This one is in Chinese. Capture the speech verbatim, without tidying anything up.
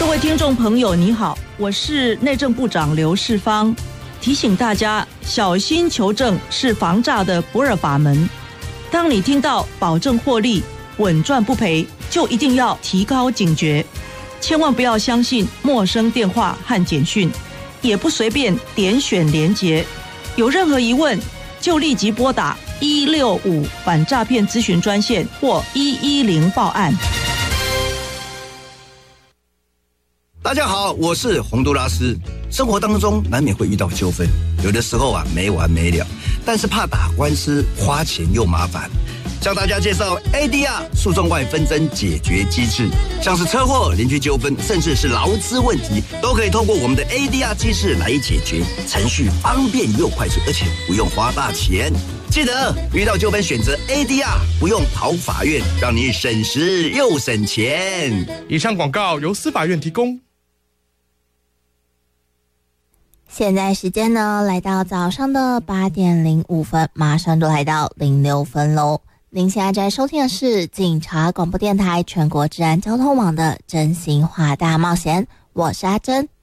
各位听众朋友你好，我是内政部长刘世芳，提醒大家小心求证是防诈的不二法门。当你听到保证获利、稳赚不赔，就一定要提高警觉，千万不要相信陌生电话和简讯，也不随便点选连结。有任何疑问就立即拨打一六五反诈骗咨询专线或一一零报案。 大家好，我是洪都拉斯。生活当中难免会遇到纠纷，有的时候啊没完没了，但是怕打官司花钱又麻烦。向大家介绍 A D R 诉讼外纷争解决机制，像是车祸、邻居纠纷，甚至是劳资问题，都可以透过我们的 A D R 机制来解决，程序方便又快速，而且不用花大钱。记得遇到纠纷选择 A D R， 不用跑法院，让你省时又省钱。 以上广告由司法院提供。 现在时间呢，来到早上的八点零五分，马上就来到零六分喽。您现在在收听的是警察广播电台全国治安交通网的真心话大冒险，我是阿珍。